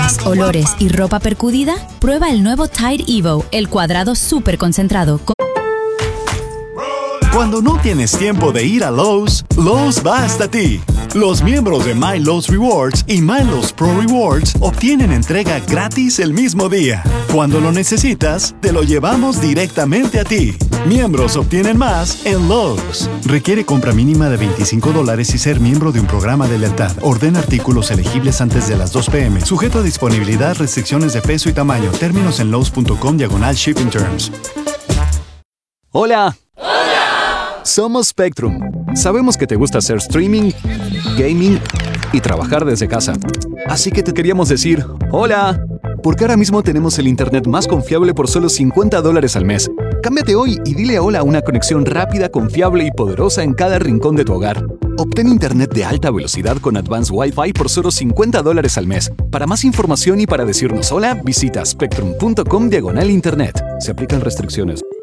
texturas, olores y ropa percudida? Prueba el nuevo Tide Evo, el cuadrado súper concentrado. Cuando no tienes tiempo de ir a Lowe's, Lowe's va hasta ti. Los miembros de My Lowe's Rewards y My Lowe's Pro Rewards obtienen entrega gratis el mismo día. Cuando lo necesitas, te lo llevamos directamente a ti. Miembros obtienen más en Lowe's. Requiere compra mínima de $25 y ser miembro de un programa de lealtad. Ordena artículos elegibles antes de las 2 p.m. Sujeto a disponibilidad, restricciones de peso y tamaño. Términos en lowes.com/shipping terms. Hola. Somos Spectrum. Sabemos que te gusta hacer streaming, gaming y trabajar desde casa. Así que te queríamos decir hola, porque ahora mismo tenemos el internet más confiable por solo $50 al mes. Cámbiate hoy y dile hola a una conexión rápida, confiable y poderosa en cada rincón de tu hogar. Obtén internet de alta velocidad con Advanced Wi-Fi por solo $50 al mes. Para más información y para decirnos hola, visita spectrum.com/internet. Se aplican restricciones.